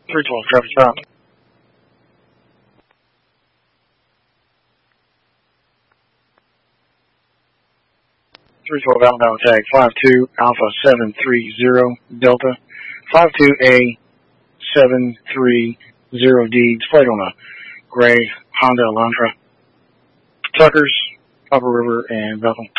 312, traffic stop. 312 outbound tag 52 Alpha 730 Delta 52A 730D. Displayed on a gray Honda Elantra. Tuckers, Upper River, and Bethel.